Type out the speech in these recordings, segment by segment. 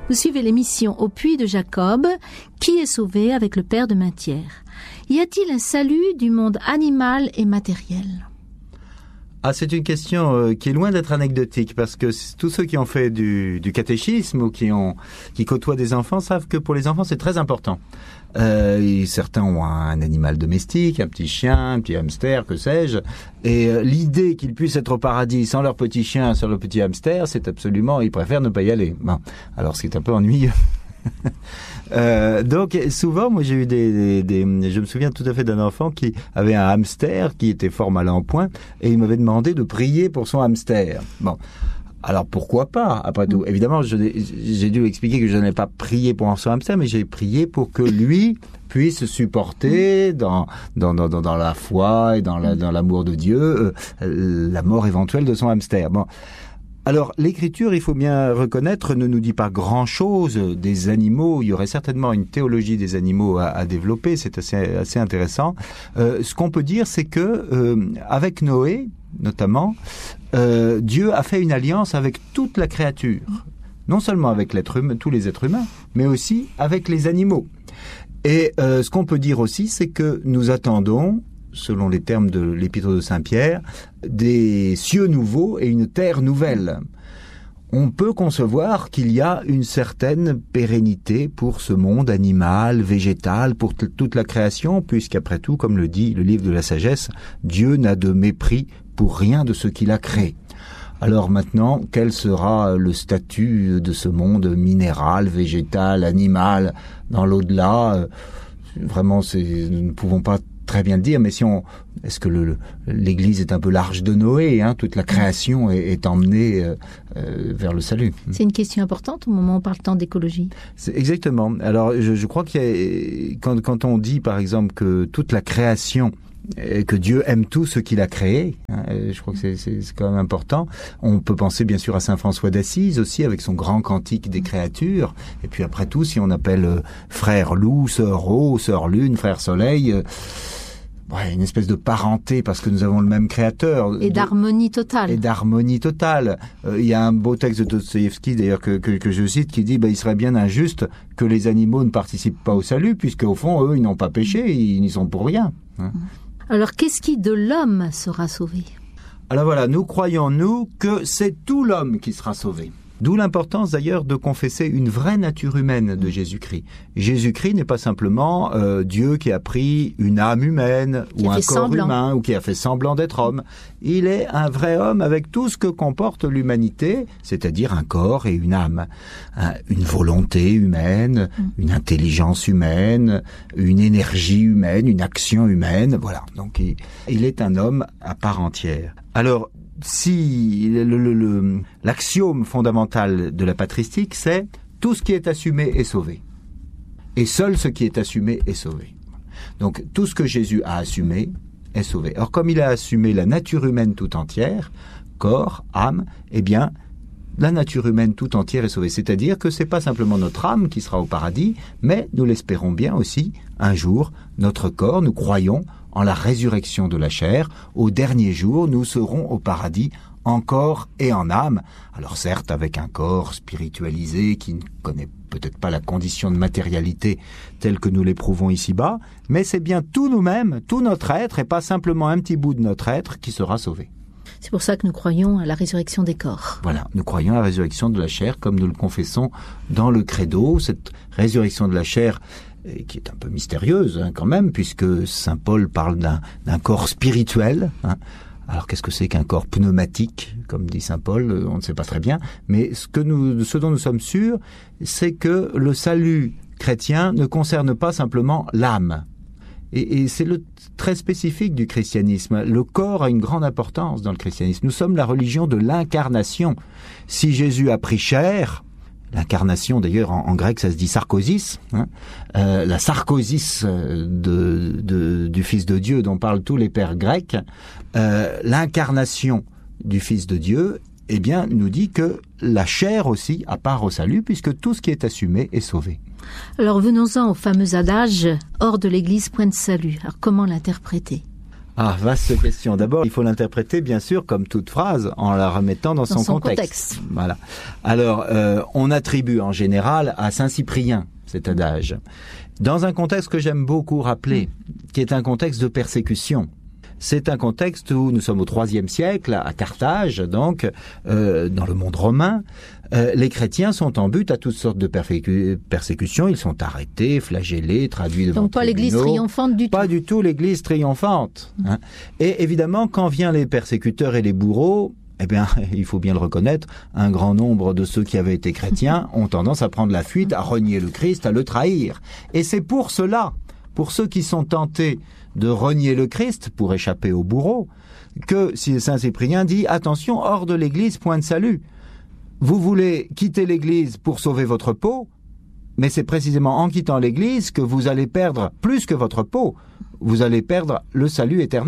Vous suivez l'émission Au Puits de Jacob, qui est sauvé avec le Père de Mainthière. Y a-t-il un salut du monde animal et matériel ? Ah, c'est une question qui est loin d'être anecdotique, parce que tous ceux qui ont fait du catéchisme ou qui côtoient des enfants savent que pour les enfants c'est très important. Certains ont un animal domestique, un petit chien, un petit hamster, que sais-je, et l'idée qu'ils puissent être au paradis sans leur petit chien, sans leur petit hamster, c'est absolument, ils préfèrent ne pas y aller. Bon, alors c'est un peu ennuyeux. Donc souvent, moi j'ai eu je me souviens tout à fait d'un enfant qui avait un hamster qui était fort mal en point, et il m'avait demandé de prier pour son hamster. Bon. Alors pourquoi pas, après tout. Évidemment, j'ai dû expliquer que je n'ai pas prié pour son hamster, mais j'ai prié pour que lui puisse supporter dans la foi et dans l'amour de Dieu la mort éventuelle de son hamster. Bon. Alors, l'Écriture, il faut bien reconnaître, ne nous dit pas grand-chose des animaux. Il y aurait certainement une théologie des animaux à développer, c'est assez intéressant. Ce qu'on peut dire, c'est que avec Noé, notamment, Dieu a fait une alliance avec toute la créature. Non seulement avec tous les êtres humains, mais aussi avec les animaux. Et ce qu'on peut dire aussi, c'est que nous attendons, selon les termes de l'Épître de Saint-Pierre, des cieux nouveaux et une terre nouvelle. On peut concevoir qu'il y a une certaine pérennité pour ce monde animal, végétal, pour toute la création, puisqu'après tout, comme le dit le livre de la sagesse, Dieu n'a de mépris pour rien de ce qu'il a créé. Alors maintenant, quel sera le statut de ce monde minéral, végétal, animal, dans l'au-delà ? Vraiment, nous ne pouvons pas très bien le dire, mais est-ce que l'Église est un peu l'arche de Noé, hein, toute la création est emmenée vers le salut. C'est une question importante au moment où on parle tant d'écologie. Exactement. Alors, je crois quand on dit, par exemple, que toute la création, que Dieu aime tout ce qu'il a créé, hein, je crois que c'est quand même important. On peut penser bien sûr à Saint François d'Assise aussi, avec son grand cantique des créatures. Et puis après tout, si on appelle frère loup, sœur eau, sœur lune, frère soleil, une espèce de parenté, parce que nous avons le même créateur. Et d'harmonie totale. Il y a un beau texte de Dostoïevski, d'ailleurs, que je cite, qui dit, il serait bien injuste que les animaux ne participent pas au salut, puisque au fond, eux, ils n'ont pas péché, ils n'y sont pour rien. Hein. Alors, qu'est-ce qui de l'homme sera sauvé ? Alors voilà, nous croyons, nous, que c'est tout l'homme qui sera sauvé. D'où l'importance d'ailleurs de confesser une vraie nature humaine de Jésus-Christ. Jésus-Christ n'est pas simplement Dieu qui a pris une âme humaine ou un corps humain ou qui a fait semblant d'être homme. Il est un vrai homme avec tout ce que comporte l'humanité, c'est-à-dire un corps et une âme, une volonté humaine, une intelligence humaine, une énergie humaine, une action humaine. Voilà, donc il est un homme à part entière. Alors, si l'axiome fondamental de la patristique, c'est tout ce qui est assumé est sauvé. Et seul ce qui est assumé est sauvé. Donc tout ce que Jésus a assumé est sauvé. Or comme il a assumé la nature humaine tout entière, corps, âme, eh bien la nature humaine tout entière est sauvée. C'est-à-dire que c'est pas simplement notre âme qui sera au paradis, mais nous l'espérons bien aussi, un jour, notre corps, nous croyons en la résurrection de la chair. Au dernier jour, nous serons au paradis en corps et en âme. Alors certes, avec un corps spiritualisé qui ne connaît peut-être pas la condition de matérialité telle que nous l'éprouvons ici-bas, mais c'est bien tout nous-mêmes, tout notre être, et pas simplement un petit bout de notre être qui sera sauvé. C'est pour ça que nous croyons à la résurrection des corps. Voilà, nous croyons à la résurrection de la chair, comme nous le confessons dans le credo. Cette résurrection de la chair, qui est un peu mystérieuse quand même, puisque saint Paul parle d'un corps spirituel. Hein. Alors qu'est-ce que c'est qu'un corps pneumatique, comme dit saint Paul, on ne sait pas très bien. Mais ce dont nous sommes sûrs, c'est que le salut chrétien ne concerne pas simplement l'âme. Et c'est le très spécifique du christianisme. Le corps a une grande importance dans le christianisme. Nous sommes la religion de l'incarnation. Si Jésus a pris chair, l'incarnation d'ailleurs en grec ça se dit sarkosis, hein, la sarkosis du Fils de Dieu dont parlent tous les pères grecs, l'incarnation du Fils de Dieu, eh bien, nous dit que la chair aussi a part au salut, puisque tout ce qui est assumé est sauvé. Alors venons-en au fameux adage « hors de l'Église, point de salut ». Alors comment l'interpréter ? Ah, vaste question. D'abord, il faut l'interpréter, bien sûr, comme toute phrase, en la remettant dans son contexte. Voilà. Alors, on attribue en général à Saint Cyprien cet adage, dans un contexte que j'aime beaucoup rappeler, qui est un contexte de persécution. C'est un contexte où nous sommes au IIIe siècle, à Carthage, donc, dans le monde romain. Les chrétiens sont en but à toutes sortes de persécutions. Ils sont arrêtés, flagellés, traduits devant donc pas tribunaux. l'église triomphante du tout. Pas du tout l'église triomphante. Hein. Et évidemment, quand viennent les persécuteurs et les bourreaux, eh bien, il faut bien le reconnaître, un grand nombre de ceux qui avaient été chrétiens ont tendance à prendre la fuite, à renier le Christ, à le trahir. Et c'est pour cela, pour ceux qui sont tentés de renier le Christ pour échapper au bourreau, que Saint Cyprien dit « Attention, hors de l'Église, point de salut. Vous voulez quitter l'Église pour sauver votre peau, mais c'est précisément en quittant l'Église que vous allez perdre plus que votre peau. Vous allez perdre le salut éternel. »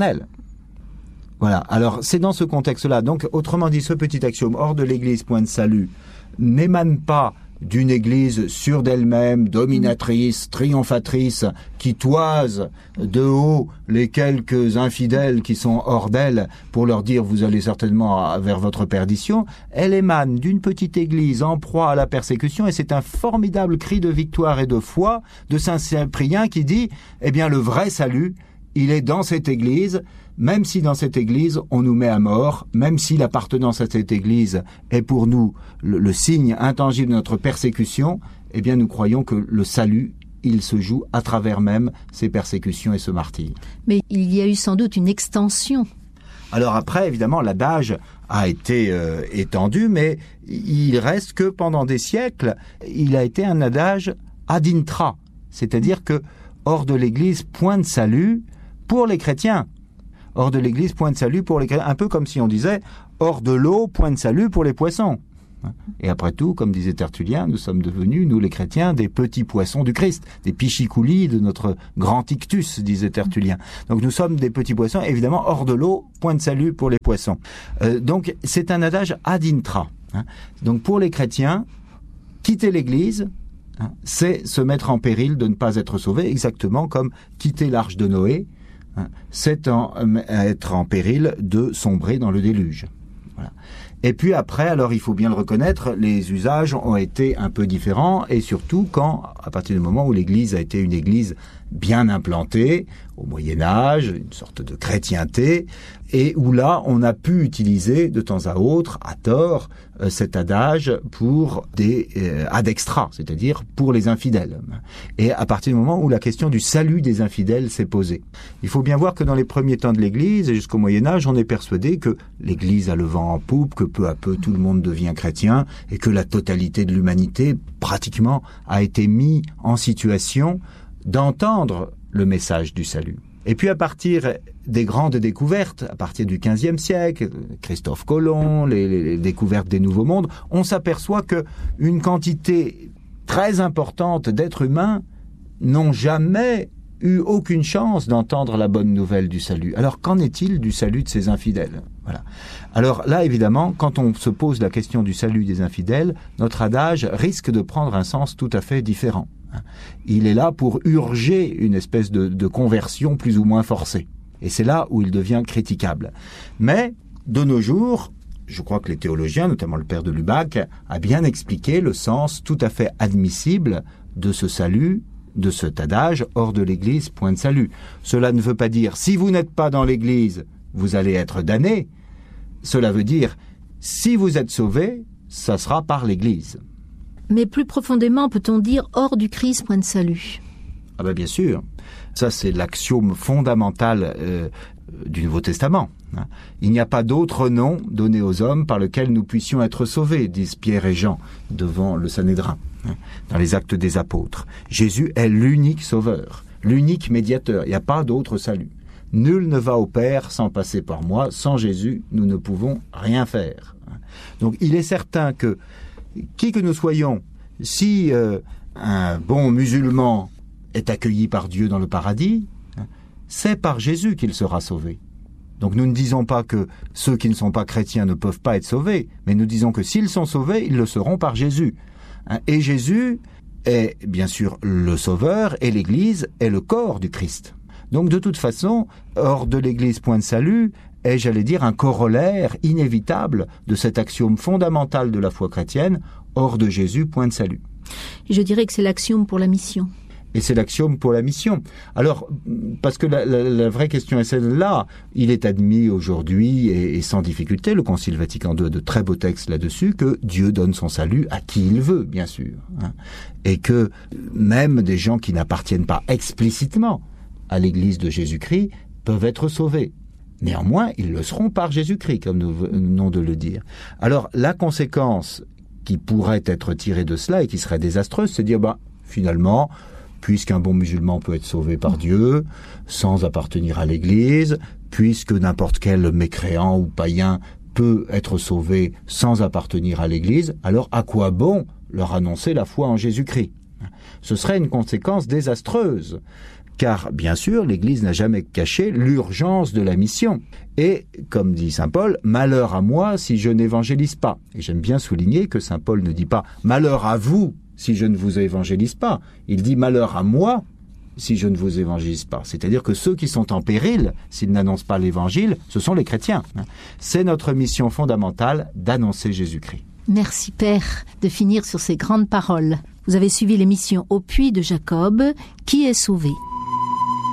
Voilà, alors c'est dans ce contexte-là. Donc, autrement dit, ce petit axiome « hors de l'Église, point de salut » n'émane pas d'une Église sûre d'elle-même, dominatrice, triomphatrice, qui toise de haut les quelques infidèles qui sont hors d'elle pour leur dire « vous allez certainement vers votre perdition », elle émane d'une petite Église en proie à la persécution, et c'est un formidable cri de victoire et de foi de Saint Cyprien qui dit « eh bien le vrai salut, il est dans cette Église », même si dans cette Église, on nous met à mort, même si l'appartenance à cette Église est pour nous le signe intangible de notre persécution, eh bien nous croyons que le salut, il se joue à travers même ces persécutions et ce martyre. Mais il y a eu sans doute une extension. Alors après, évidemment, l'adage a été étendu, mais il reste que pendant des siècles, il a été un adage ad intra, c'est-à-dire que hors de l'Église, point de salut pour les chrétiens. Hors de l'Église, point de salut pour les chrétiens. Un peu comme si on disait hors de l'eau, point de salut pour les poissons. Et après tout, comme disait Tertullien, nous sommes devenus, nous les chrétiens, des petits poissons du Christ, des pichicoulis de notre grand ictus, disait Tertullien. Donc nous sommes des petits poissons, évidemment, hors de l'eau, point de salut pour les poissons. Donc c'est un adage ad intra. Donc pour les chrétiens, quitter l'Église, c'est se mettre en péril de ne pas être sauvé, exactement comme quitter l'arche de Noé, c'est être en péril de sombrer dans le déluge. Voilà. Et puis après, alors il faut bien le reconnaître, les usages ont été un peu différents, et surtout quand, à partir du moment où l'Église a été une Église bien implantée, au Moyen-Âge, une sorte de chrétienté, et où là, on a pu utiliser de temps à autre, à tort, cet adage pour des ad extra, c'est-à-dire pour les infidèles. Et à partir du moment où la question du salut des infidèles s'est posée. Il faut bien voir que dans les premiers temps de l'Église, et jusqu'au Moyen-Âge, on est persuadé que l'Église a le vent en poupe, que peu à peu tout le monde devient chrétien, et que la totalité de l'humanité, pratiquement, a été mis en situation d'entendre le message du salut. Et puis à partir des grandes découvertes, à partir du XVe siècle, Christophe Colomb, les découvertes des nouveaux mondes, on s'aperçoit que une quantité très importante d'êtres humains n'ont jamais eu aucune chance d'entendre la bonne nouvelle du salut. Alors qu'en est-il du salut de ces infidèles ? Voilà. Alors là, évidemment, quand on se pose la question du salut des infidèles, notre adage risque de prendre un sens tout à fait différent. Il est là pour urger une espèce de conversion plus ou moins forcée. Et c'est là où il devient critiquable. Mais, de nos jours, je crois que les théologiens, notamment le père de Lubac, a bien expliqué le sens tout à fait admissible de ce salut, de cet adage, hors de l'Église, point de salut. Cela ne veut pas dire, si vous n'êtes pas dans l'Église, vous allez être damné. Cela veut dire, si vous êtes sauvé, ça sera par l'Église. Mais plus profondément, peut-on dire hors du Christ, point de salut ? Ah ben bien sûr. Ça, c'est l'axiome fondamental du Nouveau Testament. Il n'y a pas d'autre nom donné aux hommes par lequel nous puissions être sauvés, disent Pierre et Jean devant le Sanhédrin, dans les Actes des Apôtres. Jésus est l'unique sauveur, l'unique médiateur. Il n'y a pas d'autre salut. Nul ne va au Père sans passer par moi. Sans Jésus, nous ne pouvons rien faire. Donc il est certain que qui que nous soyons, si un bon musulman est accueilli par Dieu dans le paradis, c'est par Jésus qu'il sera sauvé. Donc nous ne disons pas que ceux qui ne sont pas chrétiens ne peuvent pas être sauvés, mais nous disons que s'ils sont sauvés, ils le seront par Jésus. Et Jésus est bien sûr le Sauveur, et l'Église est le corps du Christ. Donc de toute façon, hors de l'Église, point de salut, est, j'allais dire, un corollaire inévitable de cet axiome fondamental de la foi chrétienne, hors de Jésus, point de salut. Je dirais que c'est l'axiome pour la mission. Et c'est l'axiome pour la mission. Alors, parce que la vraie question est celle-là, il est admis aujourd'hui, et sans difficulté, le Concile Vatican II a de très beaux textes là-dessus, que Dieu donne son salut à qui il veut, bien sûr. Et que même des gens qui n'appartiennent pas explicitement à l'Église de Jésus-Christ peuvent être sauvés. Néanmoins, ils le seront par Jésus-Christ, comme nous venons de le dire. Alors, la conséquence qui pourrait être tirée de cela et qui serait désastreuse, c'est de dire, finalement, puisqu'un bon musulman peut être sauvé par Dieu, sans appartenir à l'Église, puisque n'importe quel mécréant ou païen peut être sauvé sans appartenir à l'Église, alors à quoi bon leur annoncer la foi en Jésus-Christ? Ce serait une conséquence désastreuse, car bien sûr, l'Église n'a jamais caché l'urgence de la mission. Et, comme dit saint Paul, « Malheur à moi si je n'évangélise pas ». Et j'aime bien souligner que saint Paul ne dit pas « Malheur à vous » si je ne vous évangélise pas. Il dit « Malheur à moi si je ne vous évangélise pas ». C'est-à-dire que ceux qui sont en péril, s'ils n'annoncent pas l'évangile, ce sont les chrétiens. C'est notre mission fondamentale d'annoncer Jésus-Christ. Merci Père de finir sur ces grandes paroles. Vous avez suivi l'émission Au puits de Jacob, qui est sauvé.